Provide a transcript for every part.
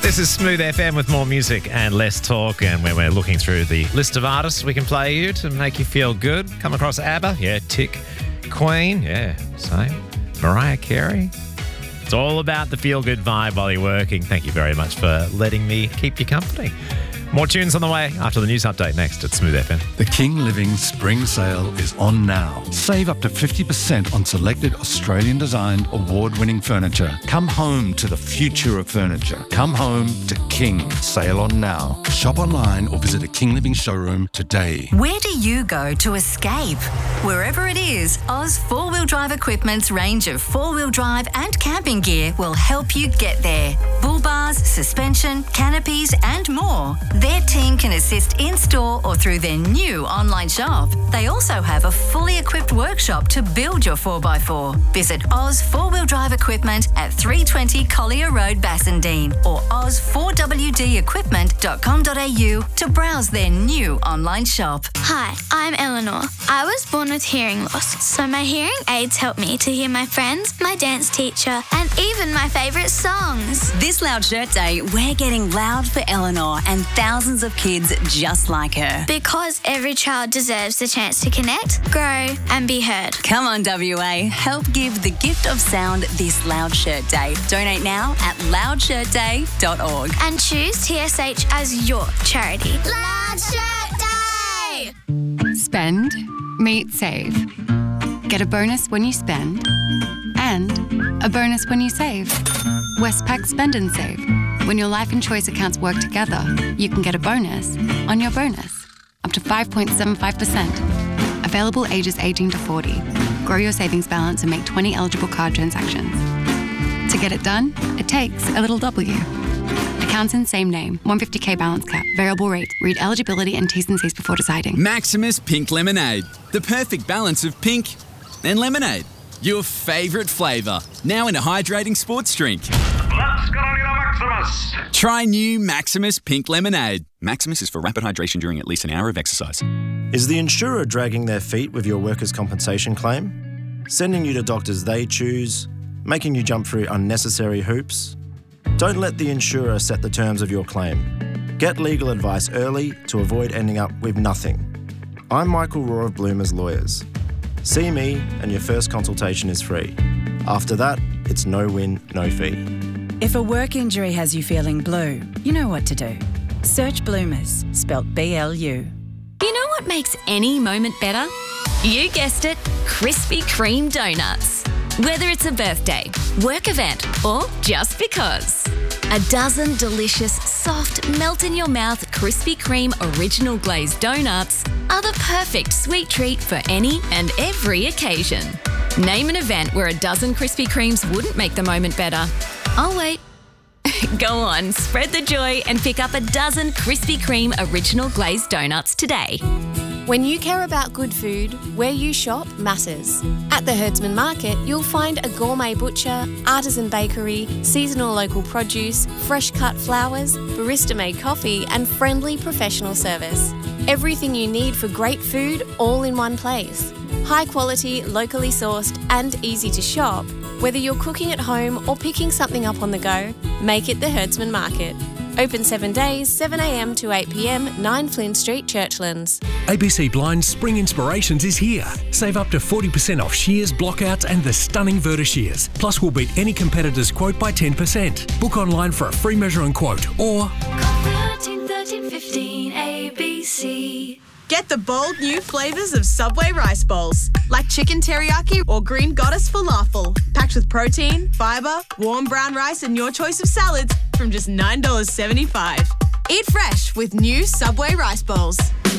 This is Smooth FM with more music and less talk, and when we're looking through the list of artists we can play you to make you feel good. Come across ABBA, yeah, tick. Queen, yeah, same. Mariah Carey. It's all about the feel-good vibe while you're working. Thank you very much for letting me keep you company. More tunes on the way after the news update next at Smooth FM. The King Living Spring Sale is on now. Save up to 50% on selected Australian-designed, award-winning furniture. Come home to the future of furniture. Come home to King. Sale on now. Shop online or visit a King Living showroom today. Where do you go to escape? Wherever it is, Oz 4-Wheel Drive Equipment's range of 4-wheel drive and camping gear will help you get there. Bull bars, suspension, canopies and more. Their team can assist in-store or through their new online shop. They also have a fully equipped workshop to build your 4x4. Visit Oz 4-Wheel Drive Equipment at 320 Collier Road, Bassendean or oz4wdequipment.com.au to browse their new online shop. Hi, I'm Eleanor. I was born with hearing loss, so my hearing aids help me to hear my friends, my dance teacher, and even my favourite songs. This Loud Shirt Day, we're getting loud for Eleanor and thousands of kids just like her. Because every child deserves the chance to connect, grow, and be heard. Come on, WA. Help give the gift of sound this Loud Shirt Day. Donate now at loudshirtday.org. And choose TSH as your charity. Loud Shirt Day! Spend, meet, save. Get a bonus when you spend and a bonus when you save. Westpac Spend and Save. When your life and choice accounts work together, you can get a bonus on your bonus, up to 5.75%. Available ages 18 to 40. Grow your savings balance and make 20 eligible card transactions. To get it done, it takes a little W. Accounts in same name, 150k balance cap, variable rate. Read eligibility and T's and C's before deciding. Maximus Pink Lemonade. The perfect balance of pink and lemonade. Your favourite flavour. Now in a hydrating sports drink. Let's get on Maximus. Try new Maximus Pink Lemonade. Maximus is for rapid hydration during at least an hour of exercise. Is the insurer dragging their feet with your workers' compensation claim? Sending you to doctors they choose? Making you jump through unnecessary hoops? Don't let the insurer set the terms of your claim. Get legal advice early to avoid ending up with nothing. I'm Michael Rohr of Bloomers Lawyers. See me and your first consultation is free. After that, it's no win, no fee. If a work injury has you feeling blue, you know what to do. Search Bloomers, spelt BLU. You know what makes any moment better? You guessed it, Krispy Kreme donuts. Whether it's a birthday, work event, or just because. A dozen delicious, soft, melt-in-your-mouth Krispy Kreme original glazed donuts are the perfect sweet treat for any and every occasion. Name an event where a dozen Krispy Kremes wouldn't make the moment better. I'll wait. Go on, spread the joy and pick up a dozen Krispy Kreme original glazed donuts today. When you care about good food, where you shop matters. At the Herdsman Market, you'll find a gourmet butcher, artisan bakery, seasonal local produce, fresh cut flowers, barista-made coffee and friendly professional service. Everything you need for great food all in one place. High quality, locally sourced and easy to shop. Whether you're cooking at home or picking something up on the go, make it the Herdsman Market. Open 7 days, 7am to 8pm, 9 Flynn Street, Churchlands. ABC Blind's Spring Inspirations is here. Save up to 40% off shears, blockouts and the stunning Verta shears. Plus we'll beat any competitor's quote by 10%. Book online for a free measure and quote or... Call 13 15 ABC. Get the bold new flavours of Subway rice bowls, like chicken teriyaki or green goddess falafel, packed with protein, fibre, warm brown rice and your choice of salads from just $9.75. Eat fresh with new Subway rice bowls.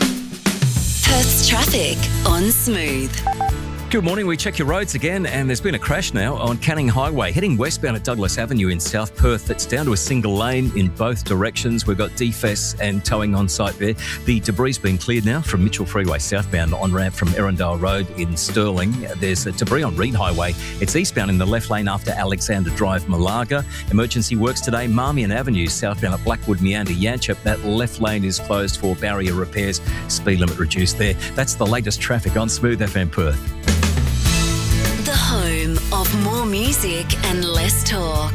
Perth's traffic on Smooth. Good morning. We check your roads again, and there's been a crash now on Canning Highway, heading westbound at Douglas Avenue in South Perth. It's down to a single lane in both directions. We've got DFS and towing on site there. The debris been cleared now from Mitchell Freeway southbound on ramp from Erindale Road in Stirling. There's debris on Reed Highway. It's eastbound in the left lane after Alexander Drive, Malaga. Emergency works today, Marmion Avenue southbound at Blackwood Meander, Yanchep. That left lane is closed for barrier repairs. Speed limit reduced there. That's the latest traffic on Smooth FM Perth. The home of more music and less talk.